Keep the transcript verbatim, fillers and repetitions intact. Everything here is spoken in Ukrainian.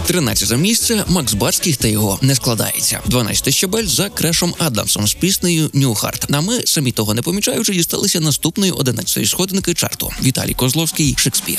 тринадцяте місце Макс Барських та його «Не складається». дванадцятий щабель за Крешом Адамсом з піснею «Нюхарт». А ми, самі того не помічаючи, дісталися наступної одинадцятої сходинки чарту. Віталій Козловський, «Шекспір».